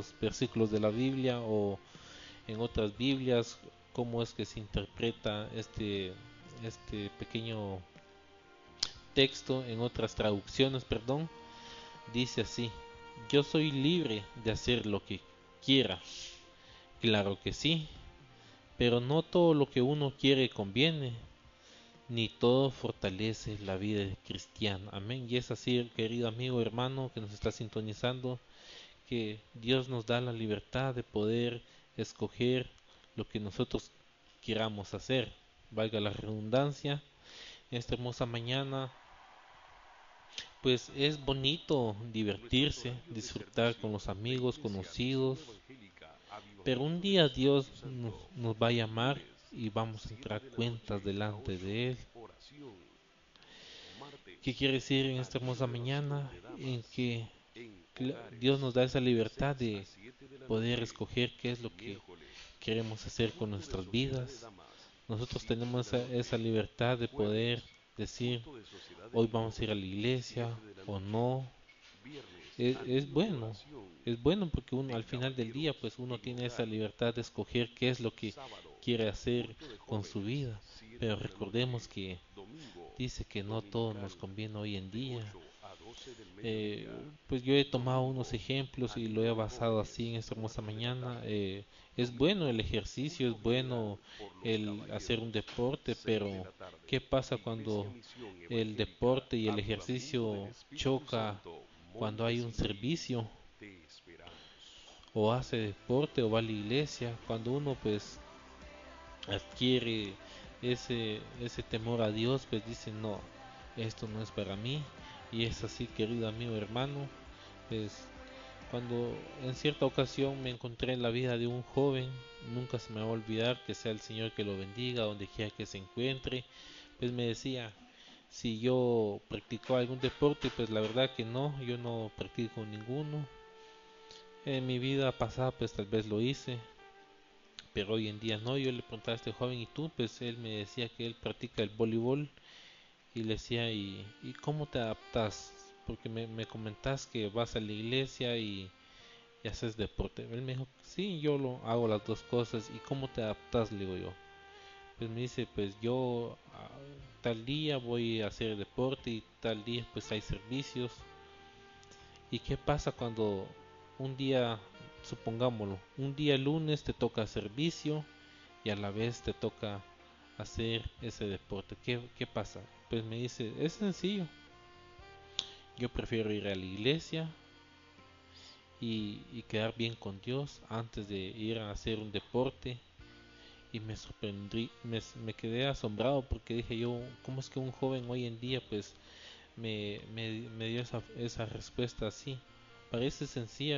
estos versículos de la Biblia o en otras Biblias, cómo es que se interpreta este pequeño texto en otras traducciones, perdón. Dice así: yo soy libre de hacer lo que quiera. Claro que sí, pero no todo lo que uno quiere conviene, ni todo fortalece la vida cristiana. Amén. Y es así, querido amigo, hermano, que nos está sintonizando, que Dios nos da la libertad de poder escoger lo que nosotros queramos hacer. Valga la redundancia, en esta hermosa mañana, pues es bonito divertirse, disfrutar con los amigos, conocidos, pero un día Dios nos va a llamar y vamos a entrar cuentas delante de Él. ¿Qué quiere decir en esta hermosa mañana? En que Dios nos da esa libertad de poder escoger qué es lo que queremos hacer con nuestras vidas. Nosotros tenemos esa libertad de poder decir, hoy vamos a ir a la iglesia o no. Es bueno, es bueno porque uno al final del día pues uno tiene esa libertad de escoger qué es lo que quiere hacer con su vida. Pero recordemos que dice que no todo nos conviene hoy en día. Pues yo he tomado unos ejemplos y lo he basado así en esta hermosa mañana. Es bueno el ejercicio, es bueno el hacer un deporte, pero ¿qué pasa cuando el deporte y el ejercicio choca, cuando hay un servicio o hace deporte o va a la iglesia? Cuando uno pues adquiere ese temor a Dios, pues dice, no, esto no es para mí. Y es así, querido amigo hermano, pues cuando en cierta ocasión me encontré en la vida de un joven, nunca se me va a olvidar, que sea el Señor que lo bendiga donde quiera que se encuentre, pues me decía si yo practico algún deporte. Pues la verdad que no, yo no practico ninguno. En mi vida pasada pues tal vez lo hice, pero hoy en día no. Yo le preguntaba a este joven, ¿y tú? Pues él me decía que él practica el voleibol, y le decía, ¿y cómo te adaptas? Porque me comentas que vas a la iglesia y haces deporte. Él me dijo, sí, yo lo hago las dos cosas. ¿Y cómo te adaptas? Le digo yo. Pues me dice, pues yo tal día voy a hacer deporte y tal día pues hay servicios. ¿Y qué pasa cuando un día, supongámoslo, un día lunes te toca servicio y a la vez te toca hacer ese deporte? ¿Qué pasa? Pues me dice, es sencillo. Yo prefiero ir a la iglesia y quedar bien con Dios antes de ir a hacer un deporte. Y me sorprendí, me quedé asombrado porque dije yo, ¿cómo es que un joven hoy en día pues me dio esa respuesta así? Parece sencilla,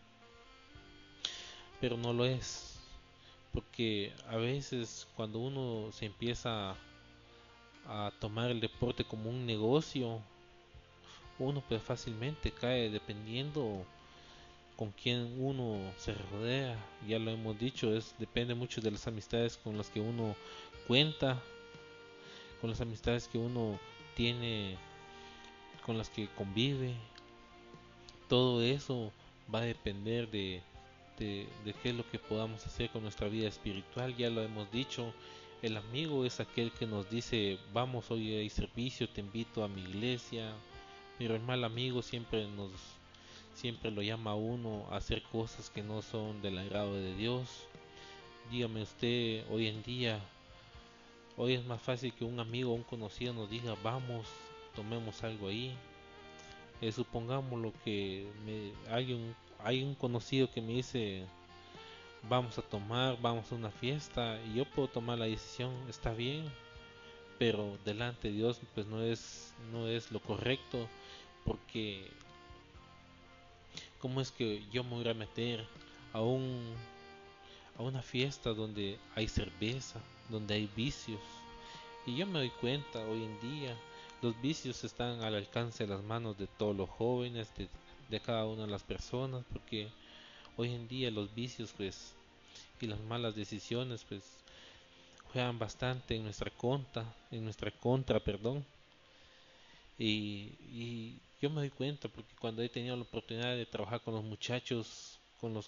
pero no lo es. Porque a veces cuando uno se empieza a tomar el deporte como un negocio, uno pues fácilmente cae dependiendo con quién uno se rodea. Ya lo hemos dicho, depende mucho de las amistades con las que uno cuenta, con las amistades que uno tiene, con las que convive. Todo eso va a depender de qué es lo que podamos hacer con nuestra vida espiritual. Ya lo hemos dicho, el amigo es aquel que nos dice, vamos, hoy hay servicio, te invito a mi iglesia. Pero el mal amigo siempre lo llama a uno a hacer cosas que no son del agrado de Dios. Dígame usted, hoy en día, hoy es más fácil que un amigo o un conocido nos diga, vamos, tomemos algo ahí. Supongamos lo que hay un conocido que me dice, vamos a tomar, vamos a una fiesta, y yo puedo tomar la decisión, está bien, pero delante de Dios pues no es lo correcto, porque ¿cómo es que yo me voy a meter a a una fiesta donde hay cerveza, donde hay vicios? Y yo me doy cuenta hoy en día, los vicios están al alcance de las manos de todos los jóvenes, de cada una de las personas, porque hoy en día los vicios pues y las malas decisiones pues juegan bastante en nuestra contra, perdón. Y yo me doy cuenta porque cuando he tenido la oportunidad de trabajar con los muchachos con los